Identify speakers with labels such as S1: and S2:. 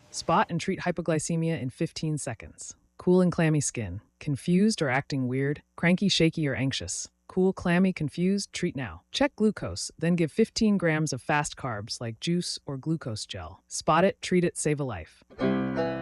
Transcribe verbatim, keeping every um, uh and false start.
S1: Spot and treat hypoglycemia in fifteen seconds. Cool and clammy skin. Confused or acting weird? Cranky, shaky, or anxious? Cool, clammy, confused? Treat now. Check glucose, then give fifteen grams of fast carbs like juice or glucose gel. Spot it, treat it, save a life.